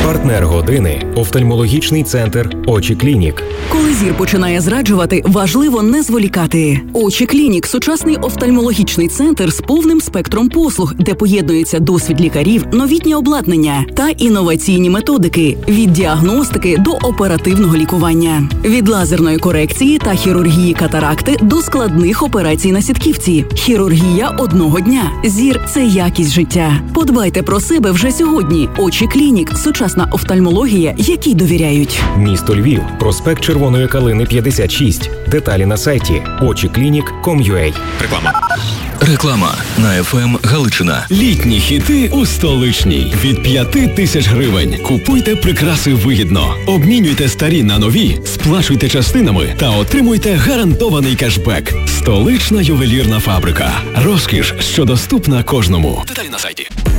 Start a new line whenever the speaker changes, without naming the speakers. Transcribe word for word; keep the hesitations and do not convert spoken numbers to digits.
Партнер години – офтальмологічний центр «Очі Клінік».
Коли зір починає зраджувати, важливо не зволікати. «Очі Клінік» – сучасний офтальмологічний центр з повним спектром послуг, де поєднується досвід лікарів, новітнє обладнання та інноваційні методики – від діагностики до оперативного лікування. Від лазерної корекції та хірургії катаракти до складних операцій на сітківці. Хірургія одного дня. Зір – це якість життя. Подбайте про себе вже сьогодні. «Очі Клінік» – сучасна офтальмологія, якій довіряють.
Місто Львів. Проспект Червоної Калини, п'ятдесят шість. Деталі на сайті очі клінік крапка ком крапка ю а.
Реклама. Реклама на еф ем Галичина.
Літні хіти у столичній. Від п'яти тисяч гривень. Купуйте прикраси вигідно. Обмінюйте старі на нові, сплачуйте частинами та отримуйте гарантований кешбек. Столична ювелірна фабрика. Розкіш, що доступна кожному. Деталі на сайті.